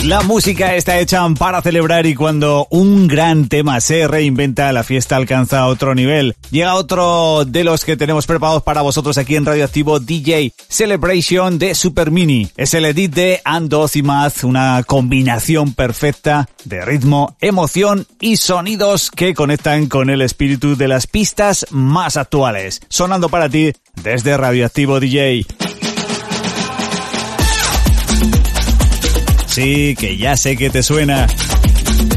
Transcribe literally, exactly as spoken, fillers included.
La música está hecha para celebrar y cuando un gran tema se reinventa, la fiesta alcanza otro nivel. Llega otro de los que tenemos preparados para vosotros aquí en Radioactivo D J Celebration de Super Mini. Es el edit de Andoz y Maz, una combinación perfecta de ritmo, emoción y sonidos que conectan con el espíritu de las pistas más actuales. Sonando para ti desde Radioactivo D J. Sí, que ya sé que te suena.